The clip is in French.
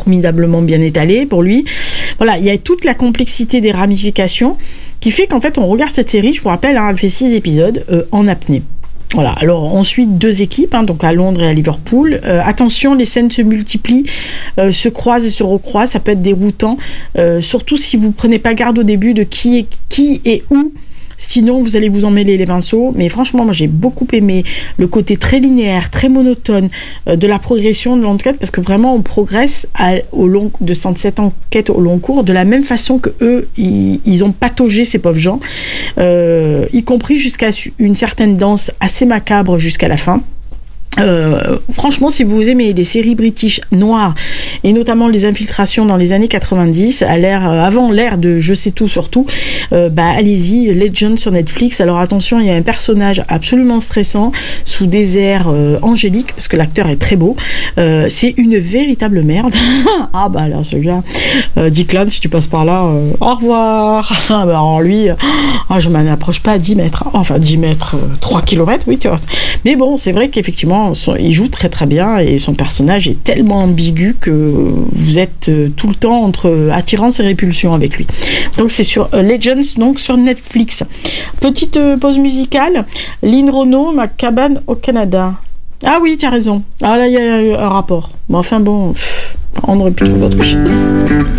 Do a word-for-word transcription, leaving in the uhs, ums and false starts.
formidablement bien étalé pour lui. Voilà, il y a toute la complexité des ramifications qui fait qu'en fait, on regarde cette série, je vous rappelle, hein, elle fait six épisodes euh, en apnée. Voilà, alors ensuite deux équipes, hein, donc à Londres et à Liverpool. Euh, attention, les scènes se multiplient, euh, se croisent et se recroisent, ça peut être déroutant, euh, surtout si vous prenez pas garde au début de qui est qui et où. Sinon, vous allez vous emmêler les pinceaux. Mais franchement, moi, j'ai beaucoup aimé le côté très linéaire, très monotone euh, de la progression de l'enquête, parce que vraiment, on progresse à, au long de cette enquête au long cours de la même façon que eux, ils, ils ont pataugé ces pauvres gens, euh, y compris jusqu'à une certaine danse assez macabre jusqu'à la fin. Euh, franchement, si vous aimez les séries british noires et notamment les infiltrations dans les années quatre-vingt-dix, à l'ère, euh, avant l'ère de Je sais tout sur tout, euh, bah allez-y, Legend sur Netflix. Alors attention, il y a un personnage absolument stressant sous des airs euh, angéliques parce que l'acteur est très beau. Euh, c'est une véritable merde. Ah bah là, celui-là, euh, Declan, si tu passes par là, euh, au revoir. Ah bah alors lui, euh, ah, je m'en approche pas à dix mètres. Enfin dix mètres, euh, trois kilomètres, oui, tu vois. Mais bon, c'est vrai qu'effectivement, Son, il joue très très bien et son personnage est tellement ambigu que vous êtes euh, tout le temps entre attirance et répulsion avec lui. Donc c'est sur euh, Legends, donc sur Netflix. Petite euh, pause musicale. Lynn Renaud, Ma cabane au Canada. Ah oui, tu as raison. Ah là, il y a un rapport. Bon, enfin bon, pff, on aurait pu trouver autre chose.